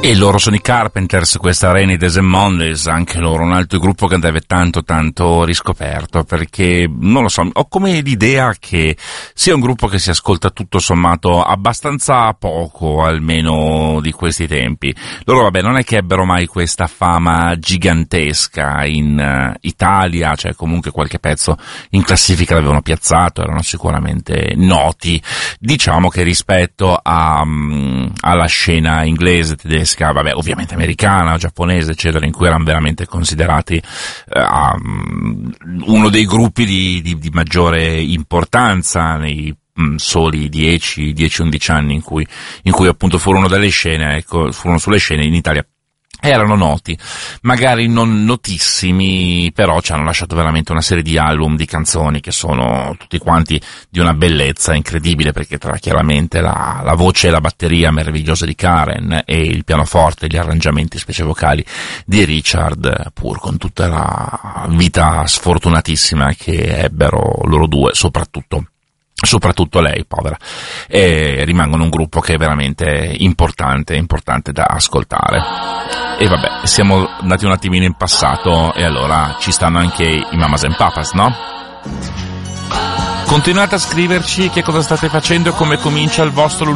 E loro sono i Carpenters, questa Rainy Days and Mondays, anche loro un altro gruppo che andava tanto riscoperto, perché non lo so, ho come l'idea che sia un gruppo che si ascolta tutto sommato abbastanza poco, almeno di questi tempi. Loro vabbè non è che ebbero mai questa fama gigantesca in Italia, cioè comunque qualche pezzo in classifica l'avevano piazzato, erano sicuramente noti, diciamo che rispetto alla scena inglese, tedesca, vabbè, ovviamente americana, giapponese, eccetera, in cui erano veramente considerati uno dei gruppi di maggiore importanza nei soli 10-11 anni in cui appunto furono sulle scene in Italia. Erano noti, magari non notissimi, però ci hanno lasciato veramente una serie di album, di canzoni che sono tutti quanti di una bellezza incredibile, perché tra chiaramente la voce e la batteria meravigliosa di Karen e il pianoforte, gli arrangiamenti specie vocali di Richard, pur con tutta la vita sfortunatissima che ebbero loro due, soprattutto lei, povera, e rimangono un gruppo che è veramente importante da ascoltare. E vabbè, siamo andati un attimino in passato e allora ci stanno anche i Mamas and Papas, no? Continuate a scriverci che cosa state facendo e come comincia il vostro